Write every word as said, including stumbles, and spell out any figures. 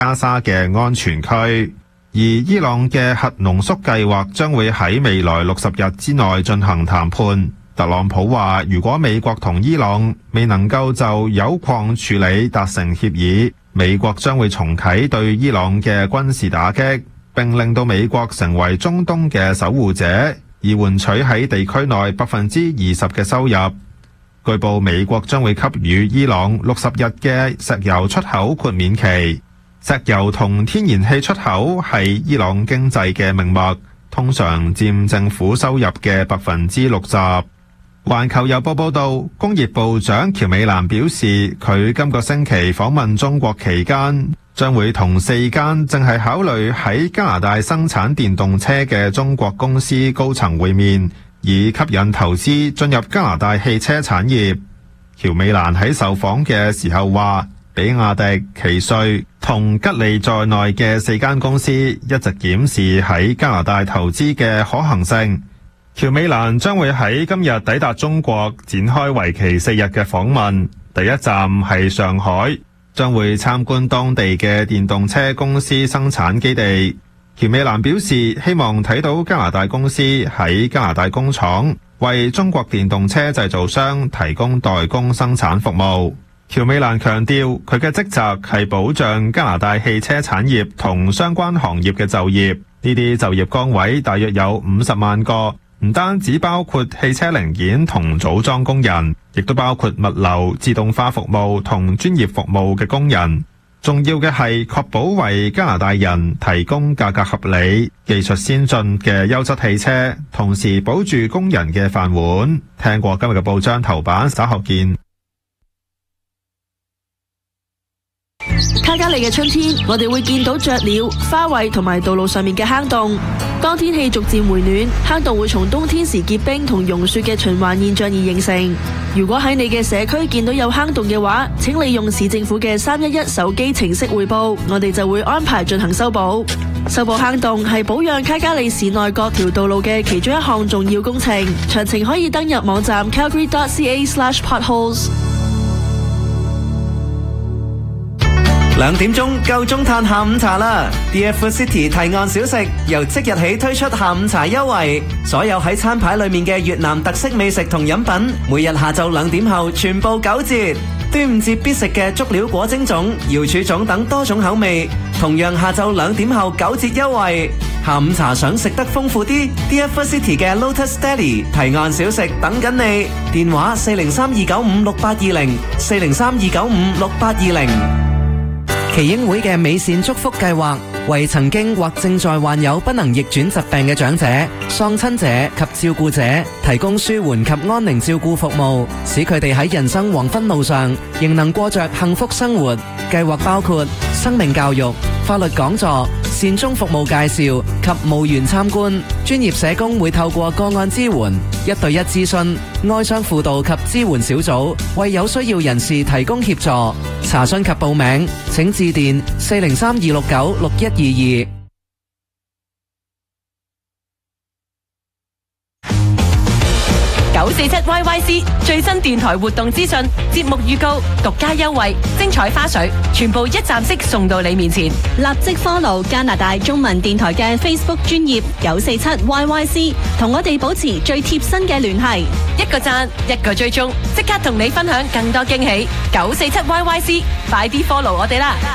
加沙嘅安全區。而伊朗嘅核濃縮計劃將會喺未來六十日之內進行談判。特朗普話，如果美國同伊朗未能夠就鈾礦處理達成協議，美國將會重啟對伊朗嘅軍事打擊，並令到美國成為中東嘅守護者，以換取喺地區內百分之二十嘅收入。據報美國將會給予伊朗六十日嘅石油出口豁免期。石油同天然氣出口係伊朗經濟嘅命脈，通常佔政府收入嘅百分之六十。環球郵報報道，工業部長喬美蘭表示，佢今個星期訪問中國期間，將會同四間正係考慮喺加拿大生產電動車嘅中國公司高層會面，以吸引投資進入加拿大汽車產業。喬美蘭喺受訪嘅時候話，比亞迪、奇瑞同吉利在內嘅四間公司一直檢視喺加拿大投資嘅可行性。喬美蘭將會喺今日抵達中國，展開為期四日嘅訪問。第一站係上海，將會參觀當地嘅電動車公司生產基地。喬美蘭表示，希望睇到加拿大公司喺加拿大工廠為中國電動車製造商提供代工生產服務。喬美蘭強調，佢嘅職責係保障加拿大汽車產業同相關行業嘅就業。呢啲就業崗位大約有五十萬個。唔單止包括汽車零件同組裝工人，亦都包括物流、自動化服務同專業服務嘅工人。重要嘅係確保為加拿大人提供價格合理、技術先進嘅優質汽車，同時保住工人嘅飯碗。聽過今日嘅報章頭版，稍後見。 卡加利嘅春天，我哋會見到雀鳥、花卉同埋道路上面嘅坑洞。當天氣逐漸回暖，坑洞會從冬天時結冰同融雪嘅循環現象而形成。如果喺你嘅社區見到有坑洞嘅話，請利用市政府嘅三一一手機程式匯報，我哋就會安排進行修補。修補坑洞係保養卡加利市內各條道路嘅其中一項重要工程。詳情可以登入網站 calgary dot c a slash potholes。 兩點鐘夠鐘嘆下午茶啦 ！D F Food City 提案小食由即日起推出下午茶優惠，所有喺餐牌裏面嘅越南特色美食同飲品，每日下晝兩點後全部九折。端午節必食嘅足料果蒸粽、瑤柱粽等多種口味，同樣下晝兩點後九折優惠。下午茶想食得豐富啲 ，D F Food City 嘅 Lotus Deli 提案小食等緊你，電話四零三二九五六八二零，四零三二九五六八二零。耆英會嘅美善祝福計劃，為曾經或正在患有不能逆轉疾病嘅長者、喪親者及照顧者提供舒緩及安寧照顧服務，使佢哋喺人生黃昏路上仍能過着幸福生活。計劃包括生命教育、法律講座、善終服務介紹及墓園參觀。專業社工會透過個案支援、一對一諮詢、哀傷輔導及支援小組，為有需要人士提供協助。查詢及報名，請致電四零三二六九六一二二。 九四七 Y Y C 最新電台活動資訊、節目預告、獨家優惠、精彩花絮，全部一站式送到你面前。 立即 follow 加拿大中文電台嘅 Facebook 專頁九四七 Y Y C， 同我哋保持最貼身嘅聯繫。 一個讚，一個追蹤，即刻同你分享更多驚喜。九四七 Y Y C， 快啲 follow 我哋啦！